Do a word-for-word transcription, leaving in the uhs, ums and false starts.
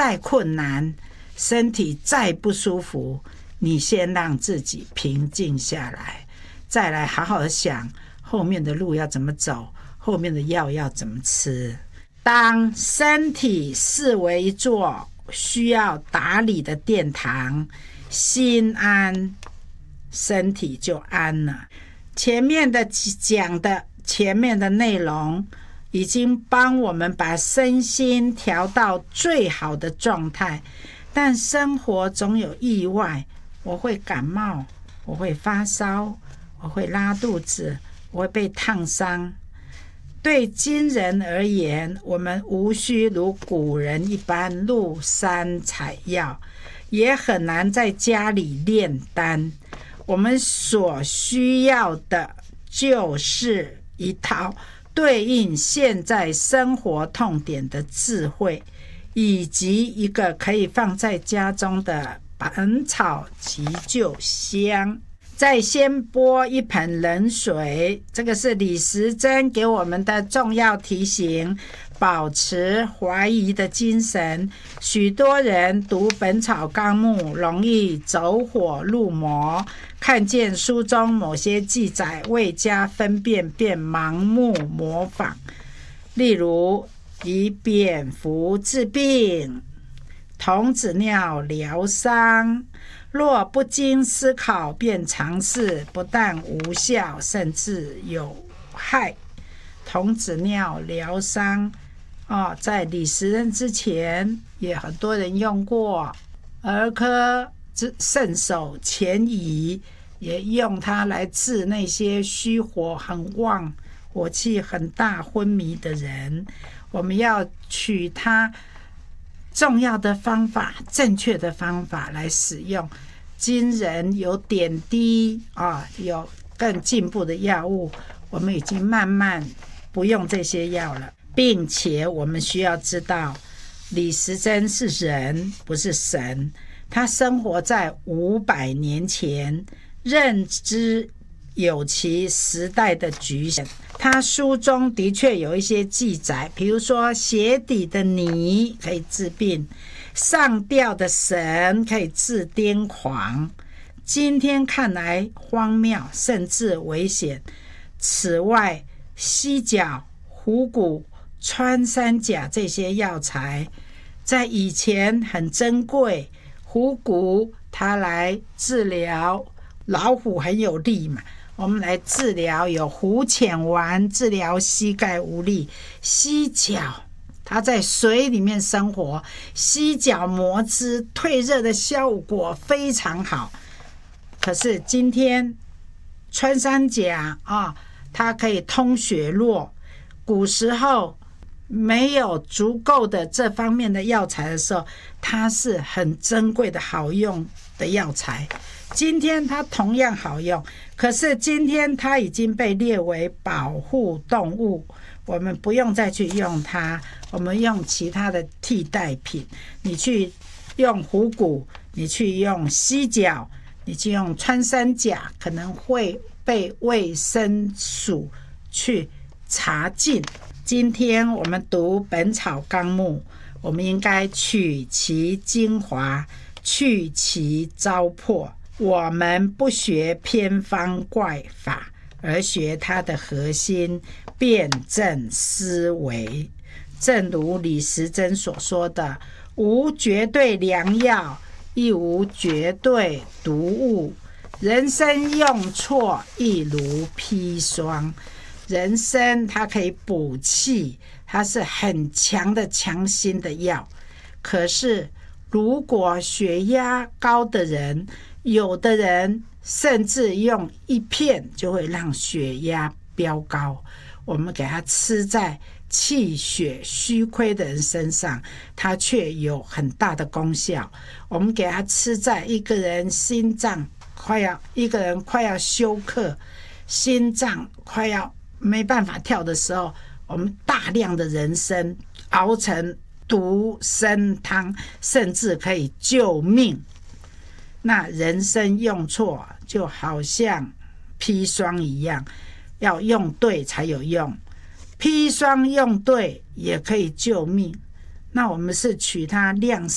再困难，身体再不舒服，你先让自己平静下来，再来好好的想后面的路要怎么走，后面的药要怎么吃。当身体视为一座需要打理的殿堂，心安，身体就安了。前面的讲的前面的内容已经帮我们把身心调到最好的状态，但生活总有意外，我会感冒，我会发烧，我会拉肚子，我会被烫伤。对今人而言，我们无需如古人一般入山采药，也很难在家里炼丹。我们所需要的就是一套对应现在生活痛点的智慧，以及一个可以放在家中的本草急救箱。再先拨一盆冷水，这个是李时珍给我们的重要提醒，保持怀疑的精神。许多人读《本草纲目》容易走火入魔，看见书中某些记载未加分辨便盲目模仿，例如以蝙蝠治病，童子尿疗伤，若不经思考便尝试，不但无效，甚至有害。童子尿疗伤、哦、在李时珍之前也很多人用过，儿科圣手钱乙也用它来治那些虚火很旺、火气很大、昏迷的人。我们要取它重要的方法，正确的方法来使用。今人有点滴、啊、有更进步的药物，我们已经慢慢不用这些药了，并且我们需要知道，李时珍是人，不是神，他生活在五百年前，认知有其时代的局限。他书中的确有一些记载，比如说鞋底的泥可以治病，上吊的绳可以治癫狂。今天看来荒谬，甚至危险。此外，犀角、虎骨、穿山甲这些药材在以前很珍贵。虎骨它来治疗老虎很有力嘛，我们来治疗有虎潜丸，治疗膝盖无力。犀角它在水里面生活，犀角磨汁退热的效果非常好。可是今天穿山甲啊，它可以通血络。古时候没有足够的这方面的药材的时候，它是很珍贵的好用的药材。今天它同样好用，可是今天它已经被列为保护动物，我们不用再去用它，我们用其他的替代品。你去用虎骨，你去用犀角，你去用穿山甲，可能会被卫生署去查禁。今天我们读《本草纲目》，我们应该取其精华，去其糟粕。我们不学偏方怪法，而学它的核心，辩证思维。正如李时珍所说的，无绝对良药，亦无绝对毒物。人参用错，亦如砒霜。人参它可以补气，它是很强的强心的药。可是如果血压高的人，有的人甚至用一片就会让血压飙高，我们给它吃在气血虚亏的人身上，它却有很大的功效。我们给它吃在一个人心脏快要一个人快要休克，心脏快要没办法跳的时候，我们大量的人参熬成独参汤，甚至可以救命。那人参用错，就好像砒霜一样，要用对才有用。砒霜用对也可以救命，那我们是取它量